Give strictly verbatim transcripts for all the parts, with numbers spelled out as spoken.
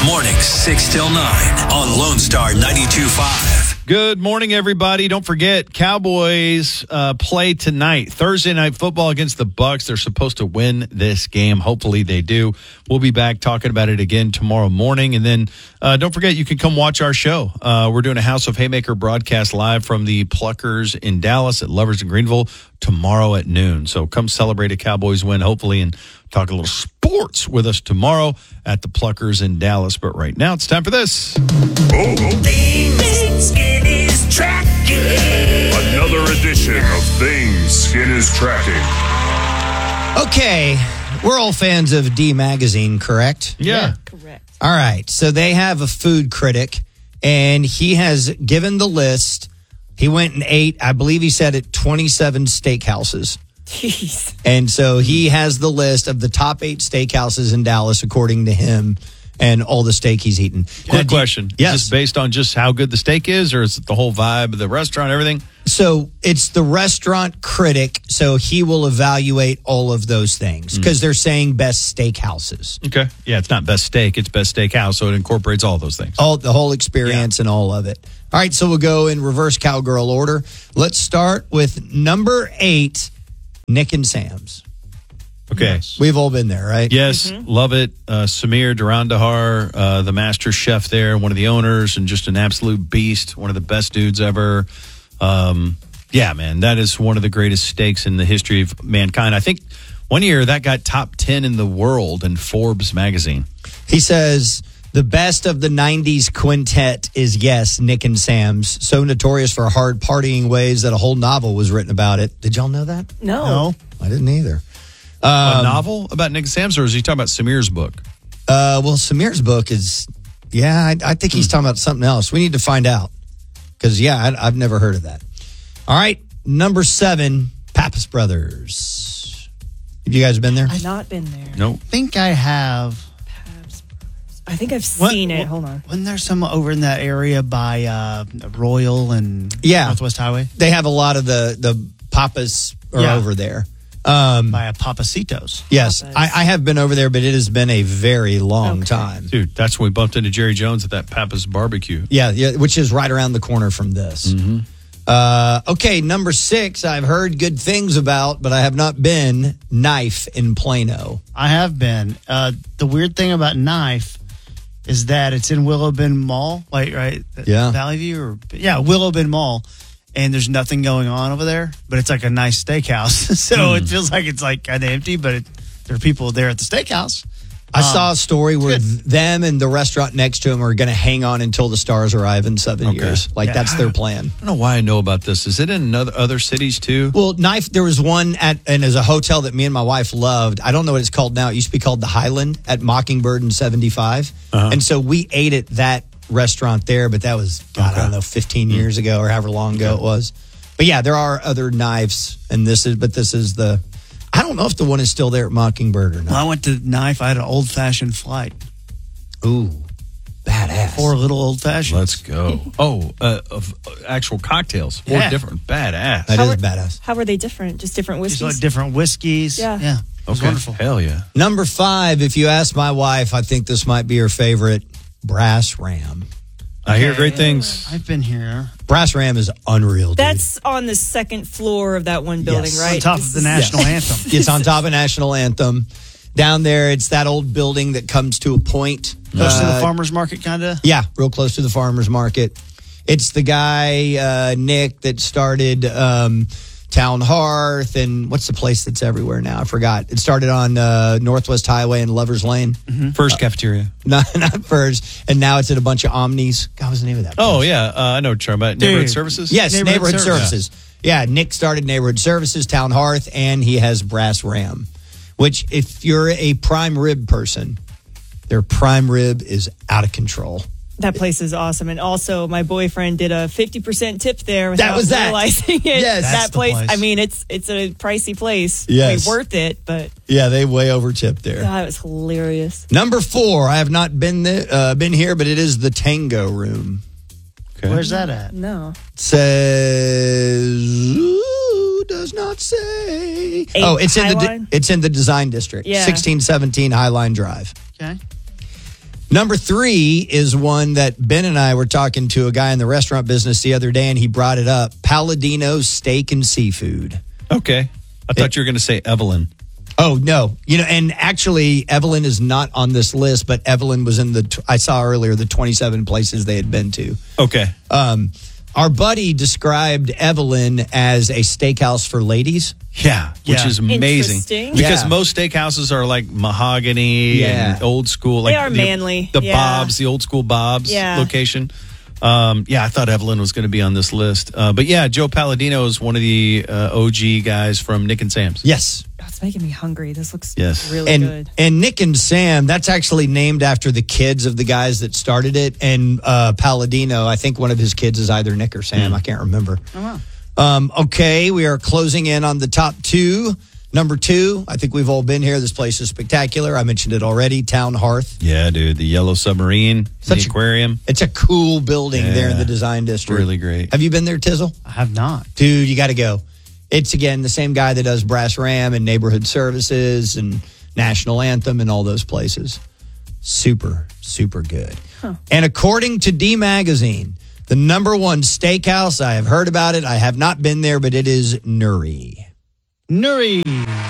Mornings six till nine on Lone Star ninety-two point five. Good morning, everybody. Don't forget, Cowboys uh, play tonight, Thursday Night Football against the Bucs. They're supposed to win this game. Hopefully they do. We'll be back talking about it again tomorrow morning. And then uh, don't forget, you can come watch our show. Uh, we're doing a House of Haymaker broadcast live from the Pluckers in Dallas at Lovers in Greenville tomorrow at noon. So come celebrate a Cowboys win, hopefully, and talk a little sports with us tomorrow at the Pluckers in Dallas. But right now, it's time for this. Oh, Things Skin is tracking. another edition of Things Skin is Tracking. Okay, we're all fans of D Magazine, correct? Yeah. Correct. All right, so they have a food critic, and he has given the list. He went and ate, I believe he said at twenty-seven steakhouses. Jeez. And so he has the list of the top eight steakhouses in Dallas, according to him, and all the steak he's eaten. Quick question. Yes. Is this based on just how good the steak is, or is it the whole vibe of the restaurant, everything? So it's the restaurant critic, so he will evaluate all of those things because they're saying best steakhouses. Okay. Yeah, it's not best steak, it's best steakhouse, so it incorporates all those things. All the whole experience and all of it. All right, so we'll go in reverse cowgirl order. Let's start with number eight, Nick and Sam's. Okay. We've all been there, right? Yes, love it. Uh, Samir Durandahar, uh, the master chef there, one of the owners, and just an absolute beast, one of the best dudes ever. Um, yeah, man, that is one of the greatest steaks in the history of mankind. I think one year that got top ten in the world in Forbes magazine. He says the best of the nineties quintet is, yes, Nick and Sam's. So notorious for hard partying ways that a whole novel was written about it. Did y'all know that? No. I didn't either. A novel about Nick and Sam's, or is he talking about Samir's book? Uh, well, Samir's book is, yeah, I, I think he's talking about something else. We need to find out. Because, yeah, I, I've never heard of that. All right, number seven, Pappas Brothers. Have you guys been there? I've not been there. Nope. I think I have. Pabst Brothers. I think I've What- seen it. what- Hold on. Wasn't there some over in that area by uh, Royal and Yeah. Northwest Highway? They have a lot of the, the Papas are Yeah. over there. Um, By a Papacitos. yes, Papas. I, I have been over there, but it has been a very long Okay. time. Dude, that's when we bumped into Jerry Jones at that Pappas barbecue. Yeah, yeah, which is right around the corner from this. Mm-hmm. Uh, okay, number six, I've heard good things about, but I have not been. Knife in Plano. I have been. Uh, the weird thing about Knife is that it's in Willow Bend Mall, like right? Yeah. Valley View or yeah, Willow Bend Mall. And there's nothing going on over there, but it's like a nice steakhouse. so it feels like it's like kind of empty, but it, there are people there at the steakhouse. I Um, saw a story where good. them and the restaurant next to them are going to hang on until the stars arrive in seven Okay. years. Like, Yeah. that's their plan. I don't know why I know about this. Is it in other, other cities too? Well, Knife, there was one at, and there's a hotel that me and my wife loved. I don't know what it's called now. It used to be called the Highland at Mockingbird in seventy-five. Uh-huh. And so we ate at that restaurant there, but that was, God, I don't know, fifteen years ago or however long ago it was. But yeah, there are other Knives, and this is, but this is the, I don't know if the one is still there at Mockingbird or When not. I went to Knife, I had an old fashioned flight. Ooh, badass. Four little old fashions. Let's go. Oh, uh, of uh, actual cocktails. Four Yeah. different. Badass. That How is are- badass. How are they different? Just different Just whiskeys? like different whiskeys. Yeah. Yeah. It was Okay. wonderful. Hell yeah. Number five, if you ask my wife, I think this might be her favorite, Brass Ram. I hear great things. I've been here. Brass Ram is unreal, dude. That's on the second floor of that one building, Yes. right? On top This of the is- national Yes. anthem. It's on top of National Anthem. Down there, it's that old building that comes to a point. Close to Uh, the farmer's market, kind of. Yeah, real close to the farmer's market. It's the guy, uh, Nick, that started um, Town Hearth, and what's the place that's everywhere now? I forgot. It started on uh, Northwest Highway and Lover's Lane. First cafeteria. Not, not first. And now it's at a bunch of Omnis. God, what's the name of that place? Oh, yeah. Uh, I know what you're talking about. Neighborhood Dude. services? Yes, Neighborhood Neighborhood, Service. Services. Yeah, Nick started Neighborhood Services, Town Hearth, and he has Brass Ram, which if you're a prime rib person, their prime rib is out of control. That place is awesome. And also, my boyfriend did a fifty percent tip there without That was that. realizing it. Yes. that That's the place, place. I mean, it's it's a pricey place. Yes. I mean, worth it, but Yeah, they way over tipped there. God, it was hilarious. Number four, I have not been there, uh, been here, but it is the Tango Room. Okay. Where's that at? No. Says ooh, does not say. Eight oh, it's in the Highline? de- it's in the Design District, Yeah. sixteen seventeen Highline Drive. Okay. Number three is one that Ben and I were talking to a guy in the restaurant business the other day, and he brought it up. Palladino Steak and Seafood. Okay. I thought you were going to say Evelyn. Oh, no. You know, and actually, Evelyn is not on this list, but Evelyn was in the, I saw earlier, the twenty-seven places they had been to. Okay. Um, our buddy described Evelyn as a steakhouse for ladies. Yeah, which Yeah. is amazing. Interesting. Because Yeah. most steakhouses are like mahogany Yeah. and old school. Like They are the, manly, The yeah. Bob's, the old school Bob's Yeah. location. Um, yeah, I thought Evelyn was going to be on this list. Uh, but yeah, Joe Palladino is one of the uh, O G guys from Nick and Sam's. Yes. Oh, it's making me hungry. This looks Yes. really And good. and Nick and Sam, that's actually named after the kids of the guys that started it. And uh, Palladino, I think one of his kids is either Nick or Sam. I can't remember. Oh, wow. Um, okay, we are closing in on the top two. Number two, I think we've all been here. This place is spectacular. I mentioned it already. Town Hearth. Yeah, dude. The Yellow Submarine, Such the a- aquarium. It's a cool building there in Yeah. the design district. Really great. Have you been there, Tizzle? I have not. Dude, you got to go. It's, again, the same guy that does Brass Ram and Neighborhood Services and National Anthem and all those places. Super, super good. And according to D Magazine, the number one steakhouse, I have heard about it. I have not been there, but it is Nuri. Nuri.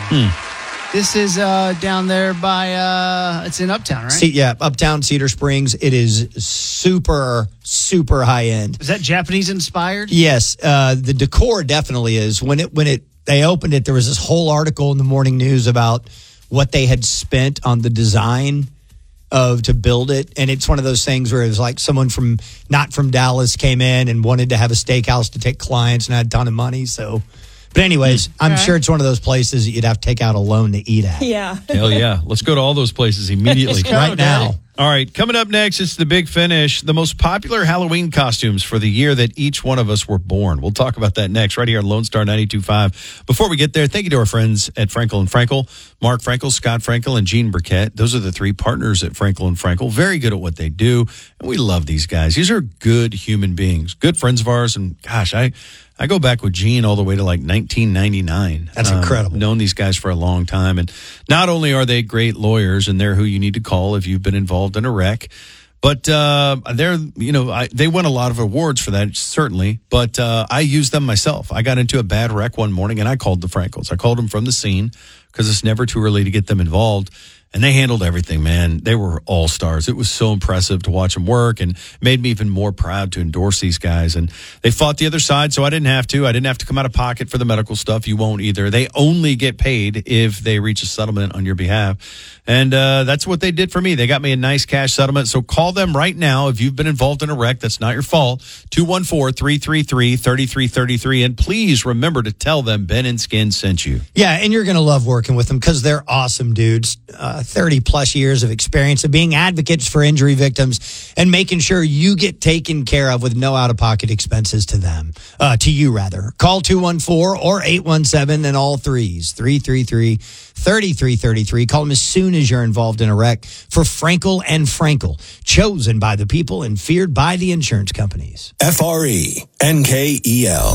This is uh, down there by, uh, it's in Uptown, right? See, yeah, Uptown Cedar Springs. It is super, super high end. Is that Japanese inspired? Yes, uh, the decor definitely is. When it when it they opened it, there was this whole article in the morning news about what they had spent on the design of to build it, and it's one of those things where it was like someone from not from Dallas came in and wanted to have a steakhouse to take clients and had a ton of money. So, but anyways, I'm Okay. sure it's one of those places that you'd have to take out a loan to eat at. Yeah. Hell yeah. Let's go to all those places immediately. Right now. All right, coming up next, it's the big finish. The most popular Halloween costumes for the year that each one of us were born. We'll talk about that next, right here on Lone Star ninety-two point five. Before we get there, thank you to our friends at Frankel and Frankel, Mark Frankel, Scott Frankel, and Gene Burkett. Those are the three partners at Frankel and Frankel. Very good at what they do, and we love these guys. These are good human beings, good friends of ours, and gosh, I... I go back with Gene all the way to like nineteen ninety-nine. That's incredible. Known these guys for a long time. And not only are they great lawyers and they're who you need to call if you've been involved in a wreck, but uh, they're, you know, I, they win a lot of awards for that, certainly. But uh, I use them myself. I got into a bad wreck one morning and I called the Frankels. I called them from the scene because it's never too early to get them involved. And they handled everything, man. They were all stars. It was so impressive to watch them work and made me even more proud to endorse these guys. And they fought the other side, so I didn't have to. I didn't have to come out of pocket for the medical stuff. You won't either. They only get paid if they reach a settlement on your behalf. And uh, that's what they did for me. They got me a nice cash settlement. So call them right now if you've been involved in a wreck. That's not your fault. two one four, three three three, three three three three. And please remember to tell them Ben and Skin sent you. Yeah, and you're going to love working with them because they're awesome dudes. Uh, thirty plus years of experience of being advocates for injury victims and making sure you get taken care of with no out-of-pocket expenses to them, uh, to you rather. Call two one four or eight one seven and all threes, three three three, three three three three. Call them as soon as you're involved in a wreck for Frankel and Frankel, chosen by the people and feared by the insurance companies. F R E N K E L.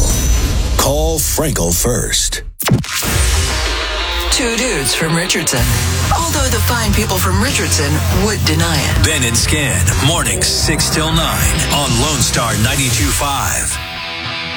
Call Frankel first. Two dudes from Richardson. Although the fine people from Richardson would deny it. Ben and Skin, mornings six till nine on Lone Star ninety-two point five.